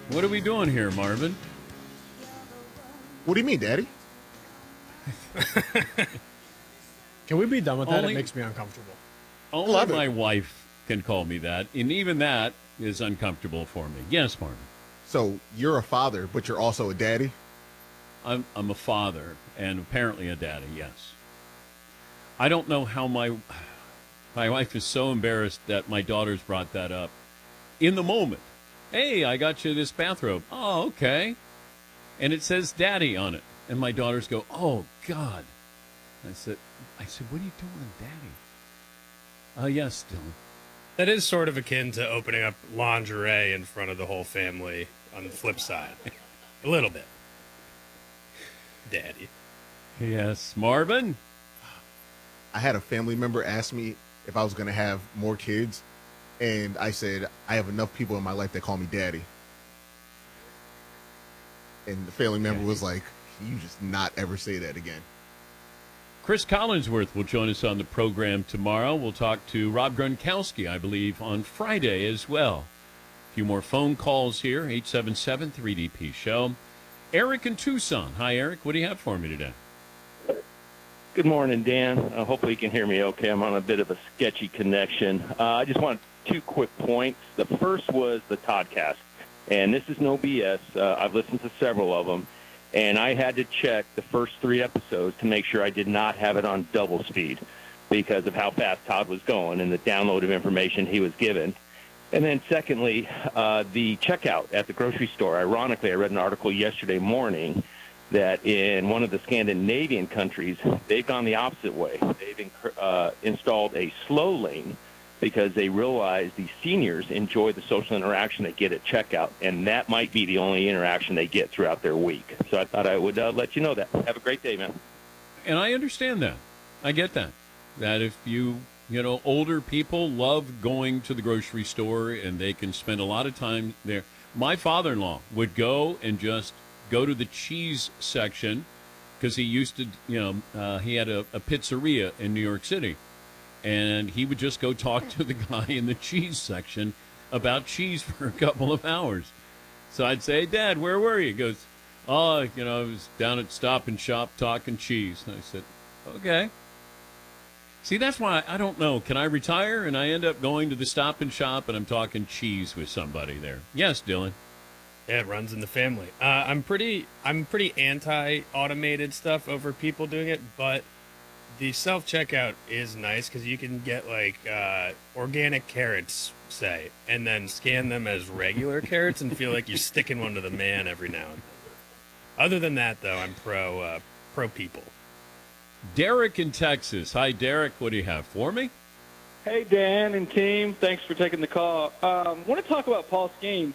What are we doing here, Marvin? What do you mean, Daddy? Can we be done with that? Only- It makes me uncomfortable. Only Love it. my wife can call me that, and even that is uncomfortable for me. Yes, Marvin. So you're a father, but you're also a daddy? I'm a father and apparently a daddy, yes. I don't know how my wife is so embarrassed that my daughters brought that up in the moment. Hey, I got you this bathrobe. Oh, okay. And it says daddy on it. And my daughters go, oh, God. I said, what are you doing, daddy? Yes, Dylan. That is sort of akin to opening up lingerie in front of the whole family on the flip side. A little bit. Daddy. Yes, Marvin? I had a family member ask me if I was going to have more kids, and I said, I have enough people in my life that call me daddy. And the family member was like, you just not ever say that again. Chris Collinsworth will join us on the program tomorrow. We'll talk to Rob Gronkowski, I believe, on Friday as well. A few more phone calls here, 877-3DP-SHOW. Eric in Tucson. Hi, Eric. What do you have for me today? Good morning, Dan. Hopefully you can hear me okay. I'm on a bit of a sketchy connection. I just want 2 quick points. The first was the Toddcast, and this is no BS. I've listened to several of them, and I had to check the first 3 episodes to make sure I did not have it on double speed because of how fast Todd was going and the download of information he was given. And then secondly, the checkout at the grocery store. Ironically, I read an article yesterday morning that in one of the Scandinavian countries, they've gone the opposite way. They've installed a slow lane because they realize the seniors enjoy the social interaction they get at checkout, and that might be the only interaction they get throughout their week. So I thought I would let you know that. Have a great day, man. And I understand that. I get that. That if older people love going to the grocery store and they can spend a lot of time there. My father-in-law would go and just go to the cheese section because he used to, he had a pizzeria in New York City. And he would just go talk to the guy in the cheese section about cheese for a couple of hours. So I'd say, Dad, where were you? He goes, I was down at Stop and Shop talking cheese. And I said, okay. See, that's why I don't know. Can I retire and I end up going to the Stop and Shop and I'm talking cheese with somebody there? Yes, Dylan. Yeah, it runs in the family. I'm pretty anti-automated stuff over people doing it, but the self-checkout is nice because you can get organic carrots, say, and then scan them as regular carrots and feel like you're sticking one to the man every now and then. Other than that, though, I'm pro people. Derek in Texas. Hi, Derek. What do you have for me? Hey, Dan and team. Thanks for taking the call. Want to talk about Paul Skeens.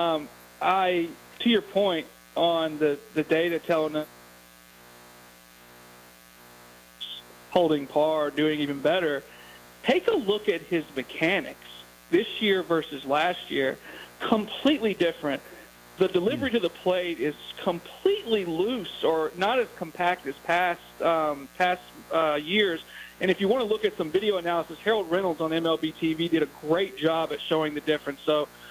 To your point on the data telling us holding par, doing even better, take a look at his mechanics this year versus last year. Completely different. The delivery to the plate is completely loose or not as compact as past years. And if you want to look at some video analysis, Harold Reynolds on MLB TV did a great job at showing the difference. So